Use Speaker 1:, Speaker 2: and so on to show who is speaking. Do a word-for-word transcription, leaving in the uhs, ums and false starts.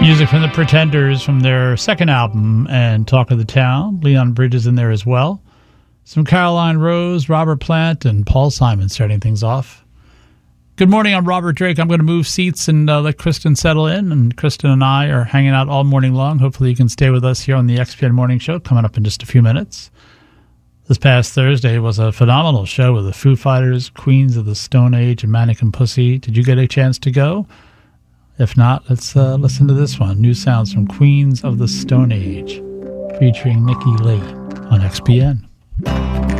Speaker 1: Music from the Pretenders from their second album and Talk of the Town. Leon Bridges in there as well. Some Caroline Rose, Robert Plant, and Paul Simon starting things off. Good morning, I'm Robert Drake. I'm going to move seats and uh, let Kristen settle in. And Kristen and I are hanging out all morning long. Hopefully you can stay with us here on the X P N Morning Show coming up in just a few minutes. This past Thursday was a phenomenal show with the Foo Fighters, Queens of the Stone Age, and Mannequin Pussy. Did you get a chance to go? If not, let's uh, listen to this one. New sounds from Queens of the Stone Age, featuring Nikki Lee on X P N.